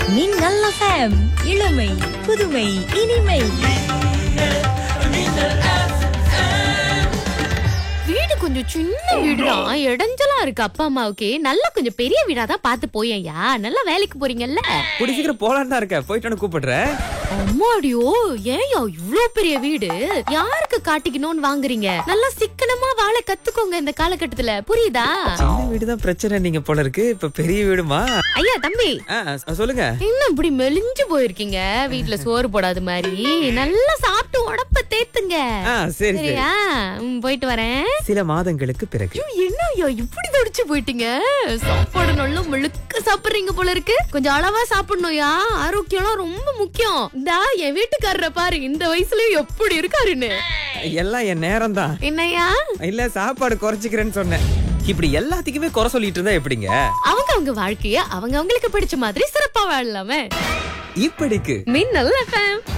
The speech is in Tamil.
மின்னல் FM இளமை புதுமை இனிமை. வீடு கொஞ்சம் சின்ன வீடுதான், இடைஞ்சலா இருக்கு. அப்பா அம்மாவுக்கு நல்லா கொஞ்சம் பெரிய வீடாதான் பார்த்து போயேன்யா. நல்லா வேலைக்கு போறீங்கல்ல. கூடி சீக்கிரம் போலான்னு தான் இருக்க, போயிட்டு கூப்பிடுறேன். அம்மாடியோ, ஏன்யா இவ்ளோ பெரிய வீடு யாருக்கு காட்டிக்கணும்னு வாங்குறீங்க? நல்லா சிக்கனமா வாழ கத்துக்கோங்க இந்த காலகட்டத்துல, புரியுதா? சின்ன வீடுதான் பிரச்சனை நீங்க போல இருக்கு, இப்ப பெரிய வீடுமா? ஐயா தம்பி, சொல்லுங்க. இன்னும் இப்படி மெலிஞ்சு போயிருக்கீங்க, வீட்டுல சோறு போடாத மாதிரி. நல்லா சாப்பிட்டு உடம்ப தேத்துங்க. சரி சரியா? போயிட்டு வரேன். சில மாதங்களுக்கு பிறகு. என்ன ஐயா இப்படி தடிச்சு போயிட்டீங்க? சாப்பாடு நல்லா முழுக்க சாப்பிடுறீங்க போல இருக்கு. கொஞ்சம் அளவா சாப்பிடணும்யா, ஆரோக்கியம் ரொம்ப முக்கியம். இந்தா என் வீட்டுக்காரரை பாரு, இந்த வயசுலயும் எப்படி இருக்காருன்னு. எல்லாம் என் நேரம் தான். என்னையா? இல்ல சாப்பாடு குறைச்சிக்கிறேன்னு சொன்னேன். இப்படி எல்லாத்துக்குமே குறை சொல்லிட்டு இருந்தா எப்படிங்க? அவங்க வாழ்க்கைய அவங்களுக்கு பிடிச்ச மாதிரி சிறப்பா வாழலாமே. இப்படிக்கு மின்னல் FM.